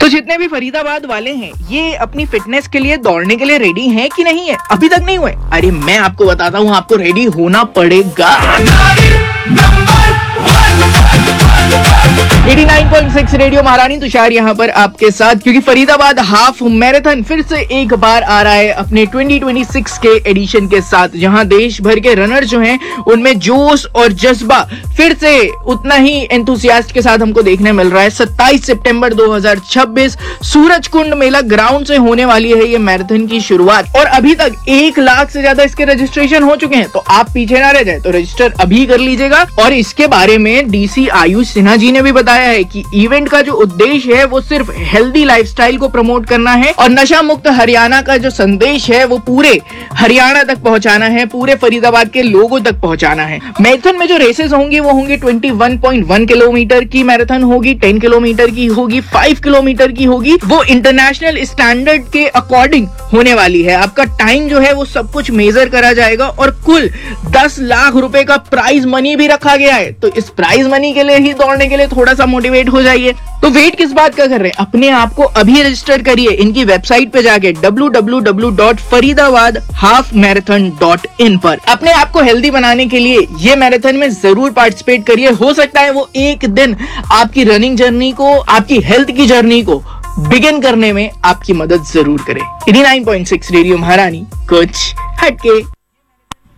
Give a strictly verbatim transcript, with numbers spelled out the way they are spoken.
जितने भी फरीदाबाद वाले हैं ये अपनी फिटनेस के लिए दौड़ने के लिए रेडी हैं कि नहीं है? अभी तक नहीं हुए? अरे मैं आपको बताता हूँ, आपको रेडी होना पड़ेगा। नवासी पॉइंट सिक्स रेडियो महारानी तुषार यहाँ पर आपके साथ, क्योंकि फरीदाबाद हाफ मैराथन फिर से एक बार आ रहा है अपने ट्वेंटी ट्वेंटी सिक्स के एडिशन के साथ, जहाँ देश भर के रनर जो हैं उनमें जोश और जज्बा फिर से उतना ही एंथुसियास्ट के साथ हमको देखने मिल रहा है। सत्ताईस सितंबर दो हज़ार छब्बीस सूरज कुंड मेला ग्राउंड से होने वाली है ये मैराथन की शुरुआत, और अभी तक एक लाख से ज्यादा इसके रजिस्ट्रेशन हो चुके हैं। तो आप पीछे ना रह जाए, तो रजिस्टर अभी कर लीजिएगा। और इसके बारे में डीसी आयुष सिन्हा जी ने भी बताया है कि इवेंट का जो उद्देश्य है वो सिर्फ हेल्दी लाइफस्टाइल को प्रमोट करना है और नशा मुक्त हरियाणा का जो संदेश है वो पूरे हरियाणा तक पहुंचाना है, पूरे फरीदाबाद के लोगों तक पहुंचाना है। मैराथन में जो रेसेस होंगी वो होंगी इक्कीस पॉइंट एक किलोमीटर की मैराथन होगी, दस किलोमीटर की होगी, पाँच किलोमीटर की होगी। वो इंटरनेशनल स्टैंडर्ड के अकॉर्डिंग होने वाली है। आपका टाइम जो है वो सब कुछ मेजर करा जाएगा और कुल दस लाख रुपए का प्राइज मनी भी रखा गया है। तो इस प्राइज मनी के लिए ही दौड़ने के लिए थोड़ा सा मोटिवेट हो जाइए। तो वेट किस बात का कर रहे हैं? अपने आप को अभी रजिस्टर करिए इनकी वेबसाइट पे जाके W W W dot Faridabad half marathon dot in पर। अपने आप को हेल्दी बनाने के लिए ये मैराथन में जरूर पार्टिसिपेट करिए। हो सकता है वो एक दिन आपकी रनिंग जर्नी को, आपकी हेल्थ की जर्नी को बिगिन करने में आपकी मदद जरूर करे। नवासी पॉइंट सिक्स रेडियो महारानी, कुछ हटके।